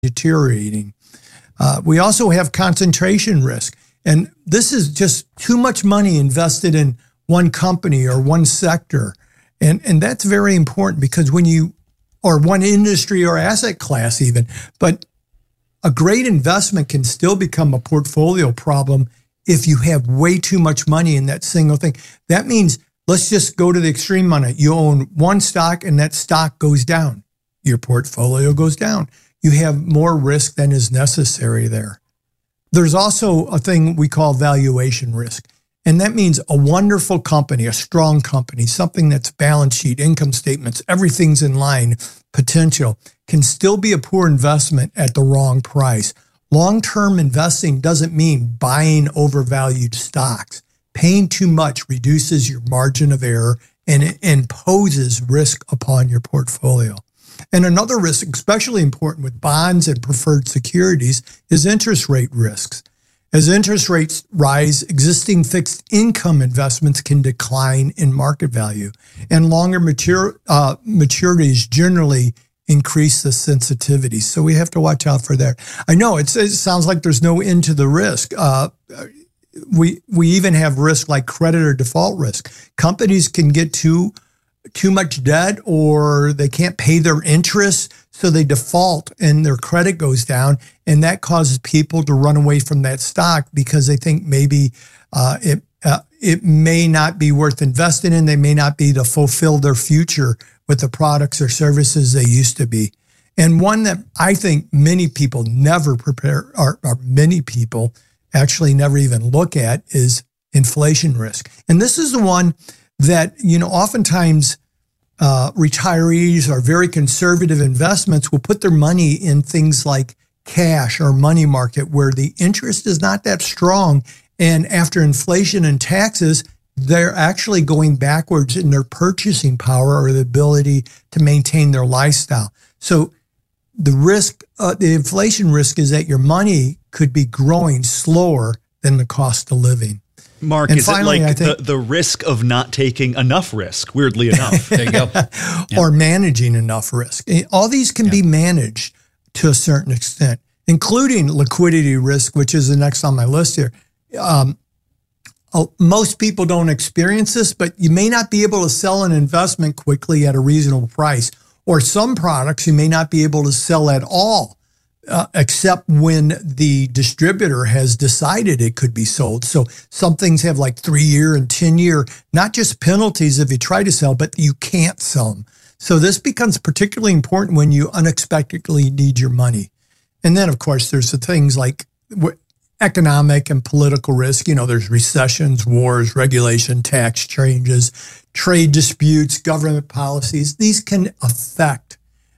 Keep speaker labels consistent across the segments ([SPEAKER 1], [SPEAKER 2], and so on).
[SPEAKER 1] deteriorating. We also have concentration risk. And this is just too much money invested in one company or one sector. And that's very important because or one industry or asset class even, but a great investment can still become a portfolio problem if you have way too much money in that single thing. That means, let's just go to the extreme on it. You own one stock and that stock goes down. Your portfolio goes down. You have more risk than is necessary there. There's also a thing we call valuation risk. And that means a wonderful company, a strong company, something that's balance sheet, income statements, everything's in line, potential, can still be a poor investment at the wrong price. Long-term investing doesn't mean buying overvalued stocks. Paying too much reduces your margin of error and it imposes risk upon your portfolio. And another risk, especially important with bonds and preferred securities, is interest rate risks. As interest rates rise, existing fixed income investments can decline in market value, and longer maturities generally increase the sensitivity. So we have to watch out for that. I know it sounds like there's no end to the risk. We even have risk like credit or default risk. Companies can get too much debt or they can't pay their interest, so they default and their credit goes down, and that causes people to run away from that stock because they think maybe it may not be worth investing in. They may not be to fulfill their future with the products or services they used to be. And one that I think many people never prepare, or many people actually never even look at, is inflation risk. And this is the one that, oftentimes retirees or very conservative investments will put their money in things like cash or money market where the interest is not that strong. And after inflation and taxes, they're actually going backwards in their purchasing power or the ability to maintain their lifestyle. So the risk, the inflation risk, is that your money could be growing slower than the cost of living.
[SPEAKER 2] Mark,
[SPEAKER 1] and
[SPEAKER 2] is
[SPEAKER 1] finally,
[SPEAKER 2] it like
[SPEAKER 1] I think,
[SPEAKER 2] the risk of not taking enough risk, weirdly enough?
[SPEAKER 3] There you go.
[SPEAKER 1] Or managing enough risk. All these can be managed to a certain extent, including liquidity risk, which is the next on my list here. Most people don't experience this, but you may not be able to sell an investment quickly at a reasonable price, or some products you may not be able to sell at all, except when the distributor has decided it could be sold. So some things have like 3-year and 10-year, not just penalties if you try to sell, but you can't sell them. So this becomes particularly important when you unexpectedly need your money. And then, of course, there's the things like economic and political risk. There's recessions, wars, regulation, tax changes, trade disputes, government policies. These can affect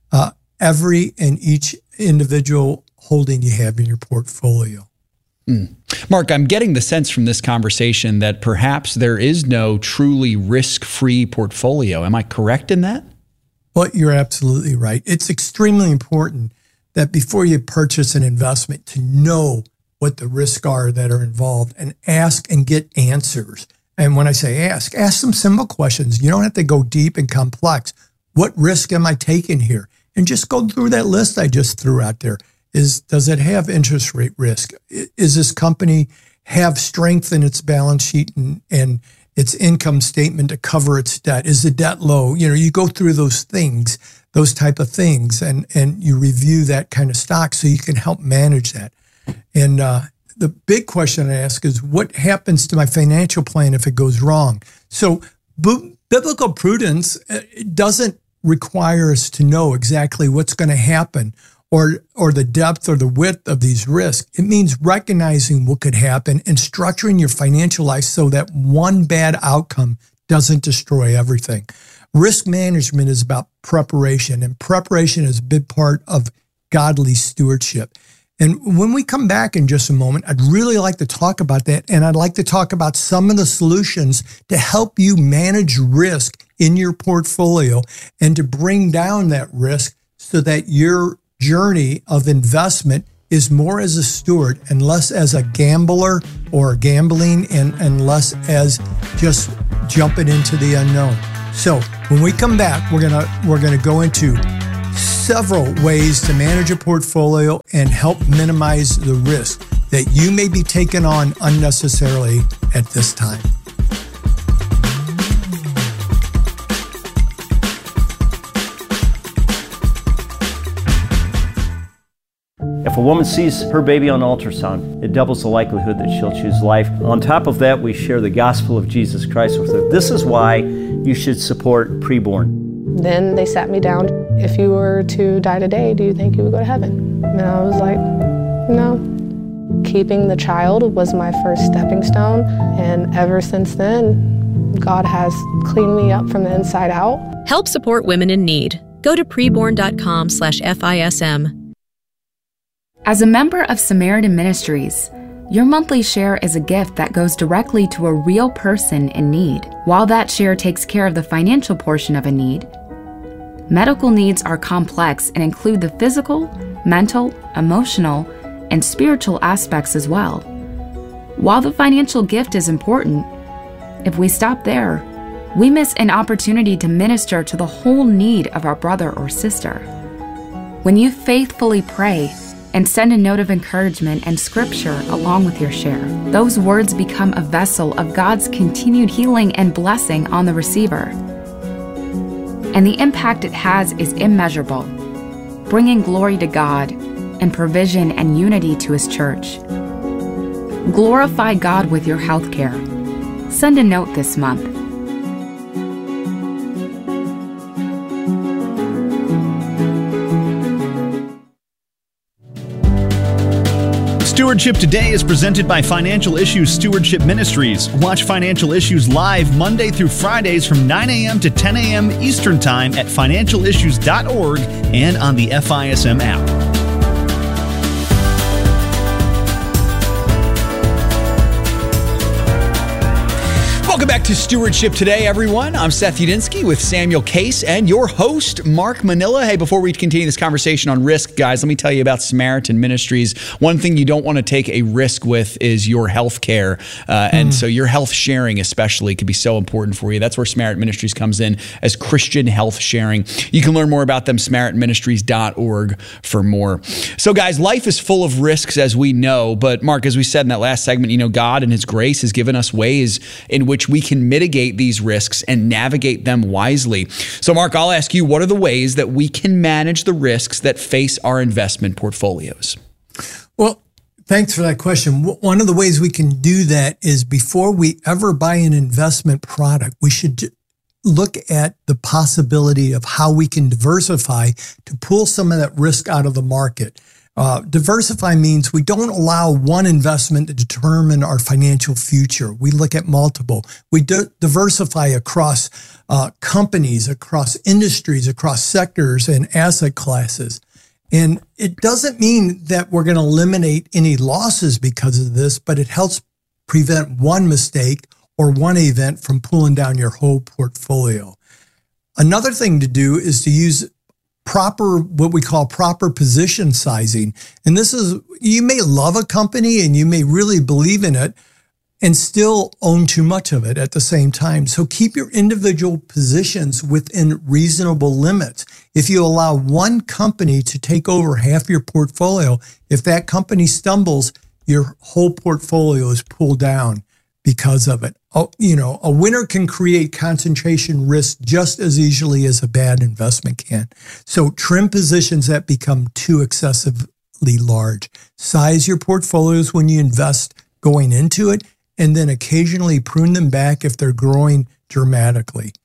[SPEAKER 1] every and each individual holding you have in your portfolio.
[SPEAKER 3] Mark, I'm getting the sense from this conversation that perhaps there is no truly risk-free portfolio. Am I correct in that?
[SPEAKER 1] Well, you're absolutely right. It's extremely important that before you purchase an investment to know what the risks are that are involved and ask and get answers. And when I say ask some simple questions. You don't have to go deep and complex. What risk am I taking here? And just go through that list I just threw out there. Does it have interest rate risk? Is this company have strength in its balance sheet and its income statement to cover its debt? Is the debt low? You go through those things, those type of things, and you review that kind of stock so you can help manage that. And the big question I ask is, what happens to my financial plan if it goes wrong? So biblical prudence doesn't require us to know exactly what's going to happen or the depth or the width of these risks. It means recognizing what could happen and structuring your financial life so that one bad outcome doesn't destroy everything. Risk management is about preparation, and preparation is a big part of godly stewardship. And when we come back in just a moment, I'd really like to talk about that. And I'd like to talk about some of the solutions to help you manage risk in your portfolio and to bring down that risk so that your journey of investment is more as a steward and less as a gambler or gambling and less as just jumping into the unknown. So when we come back, we're gonna go into several ways to manage a portfolio and help minimize the risk that you may be taking on unnecessarily at this time.
[SPEAKER 4] If a woman sees her baby on ultrasound, it doubles the likelihood that she'll choose life. On top of that, we share the gospel of Jesus Christ with her. This is why you should support Preborn.
[SPEAKER 5] Then they sat me down. If you were to die today, do you think you would go to heaven? And I was like, no. Keeping the child was my first stepping stone. And ever since then, God has cleaned me up from the inside out.
[SPEAKER 6] Help support women in need. Go to preborn.com/FISM.
[SPEAKER 7] As a member of Samaritan Ministries, your monthly share is a gift that goes directly to a real person in need. While that share takes care of the financial portion of a need, medical needs are complex and include the physical, mental, emotional, and spiritual aspects as well. While the financial gift is important, if we stop there, we miss an opportunity to minister to the whole need of our brother or sister. When you faithfully pray and send a note of encouragement and scripture along with your share, those words become a vessel of God's continued healing and blessing on the receiver. And the impact it has is immeasurable, bringing glory to God and provision and unity to His church. Glorify God with your health care. Send a note this month.
[SPEAKER 2] Stewardship Today is presented by Financial Issues Stewardship Ministries. Watch Financial Issues live Monday through Fridays from 9 a.m. to 10 a.m. Eastern Time at financialissues.org and on the FISM app.
[SPEAKER 3] Welcome back to Stewardship Today, everyone. I'm Seth Udinsky with Samuel Case and your host, Mark Manila. Hey, before we continue this conversation on risk, guys, let me tell you about Samaritan Ministries. One thing you don't want to take a risk with is your health care. And so your health sharing especially could be so important for you. That's where Samaritan Ministries comes in as Christian health sharing. You can learn more about them, SamaritanMinistries.org for more. So guys, life is full of risks, as we know. But Mark, as we said in that last segment, you know, God in His grace has given us ways in which we can mitigate these risks and navigate them wisely. So Mark, I'll ask you, what are the ways that we can manage the risks that face our investment portfolios?
[SPEAKER 1] Well, thanks for that question. One of the ways we can do that is before we ever buy an investment product, we should look at the possibility of how we can diversify to pull some of that risk out of the market. Diversify means we don't allow one investment to determine our financial future. We look at multiple. We diversify across companies, across industries, across sectors and asset classes. And it doesn't mean that we're going to eliminate any losses because of this, but it helps prevent one mistake or one event from pulling down your whole portfolio. Another thing to do is to use what we call proper position sizing. And this is, you may love a company and you may really believe in it and still own too much of it at the same time. So keep your individual positions within reasonable limits. If you allow one company to take over half your portfolio, if that company stumbles, your whole portfolio is pulled down because of it. You know, a winner can create concentration risk just as easily as a bad investment can. So trim positions that become too excessively large. Size your portfolios when you invest going into it, and then occasionally prune them back if they're growing dramatically.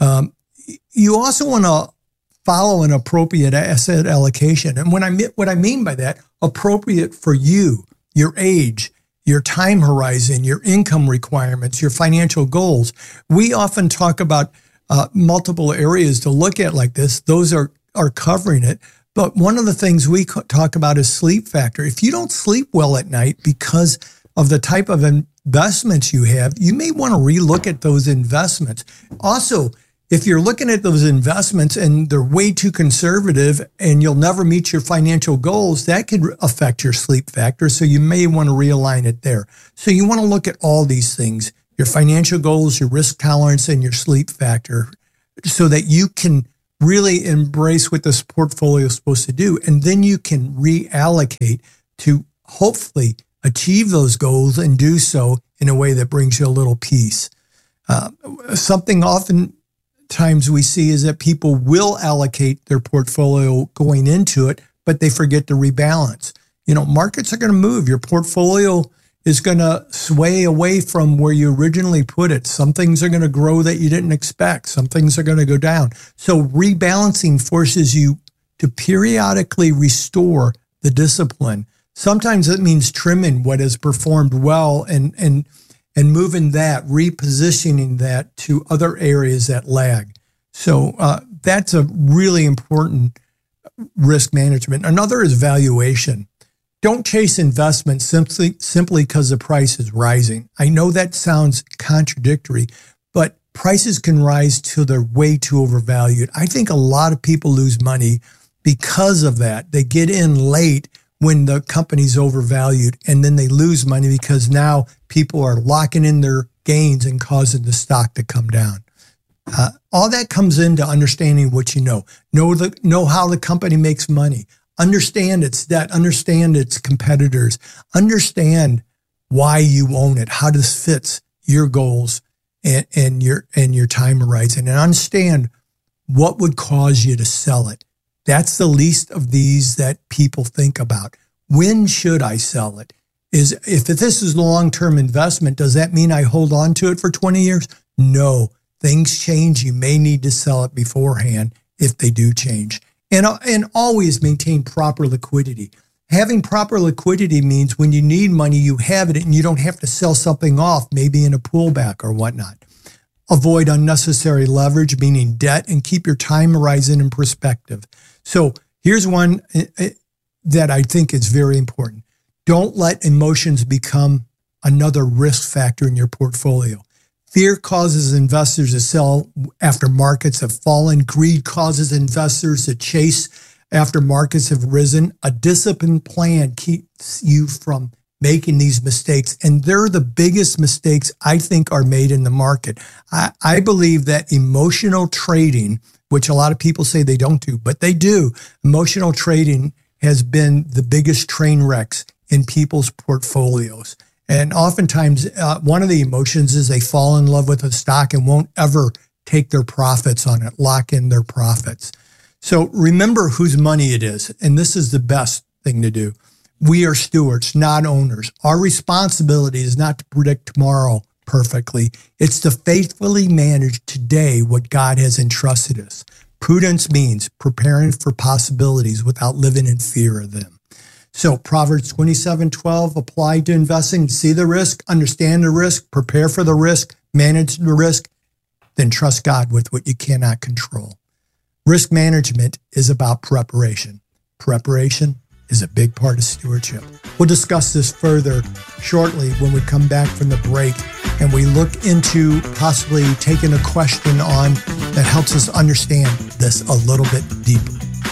[SPEAKER 1] You also want to follow an appropriate asset allocation. And what I mean by that, appropriate for you, your age, your time horizon, your income requirements, your financial goals. We often talk about multiple areas to look at like this. Those are covering it. But one of the things we talk about is sleep factor. If you don't sleep well at night because of the type of investments you have, you may want to relook at those investments. Also, if you're looking at those investments and they're way too conservative and you'll never meet your financial goals, that could affect your sleep factor. So you may want to realign it there. So you want to look at all these things, your financial goals, your risk tolerance, and your sleep factor, so that you can really embrace what this portfolio is supposed to do. And then you can reallocate to hopefully achieve those goals and do so in a way that brings you a little peace. Something oftentimes we see is that people will allocate their portfolio going into it, but they forget to rebalance. Markets are going to move. Your portfolio is going to sway away from where you originally put it. Some things are going to grow that you didn't expect. Some things are going to go down. So rebalancing forces you to periodically restore the discipline. Sometimes it means trimming what has performed well and moving that, repositioning that to other areas that lag. So that's a really important risk management. Another is valuation. Don't chase investments simply because the price is rising. I know that sounds contradictory, but prices can rise till they're way too overvalued. I think a lot of people lose money because of that. They get in late when the company's overvalued, and then they lose money because now people are locking in their gains and causing the stock to come down. All that comes into understanding what you know. Know how the company makes money. Understand its debt. Understand its competitors. Understand why you own it. How this fits your goals and your time horizon. And understand what would cause you to sell it. That's the least of these that people think about. When should I sell it? If this is long-term investment, does that mean I hold on to it for 20 years? No. Things change. You may need to sell it beforehand if they do change. And always maintain proper liquidity. Having proper liquidity means when you need money, you have it and you don't have to sell something off, maybe in a pullback or whatnot. Avoid unnecessary leverage, meaning debt, and keep your time horizon in perspective. So here's one that I think is very important. Don't let emotions become another risk factor in your portfolio. Fear causes investors to sell after markets have fallen. Greed causes investors to chase after markets have risen. A disciplined plan keeps you from making these mistakes. And they're the biggest mistakes I think are made in the market. I believe that emotional trading, which a lot of people say they don't do, but they do. Emotional trading has been the biggest train wrecks in people's portfolios. And oftentimes, one of the emotions is they fall in love with a stock and won't ever take their profits on it, lock in their profits. So remember whose money it is. And this is the best thing to do. We are stewards, not owners. Our responsibility is not to predict tomorrow perfectly. It's to faithfully manage today what God has entrusted us. Prudence means preparing for possibilities without living in fear of them. So Proverbs 27:12 apply to investing. See the risk, understand the risk, prepare for the risk, manage the risk, then trust God with what you cannot control. Risk management is about preparation. Preparation is a big part of stewardship. We'll discuss this further shortly when we come back from the break and we look into possibly taking a question on that helps us understand this a little bit deeper.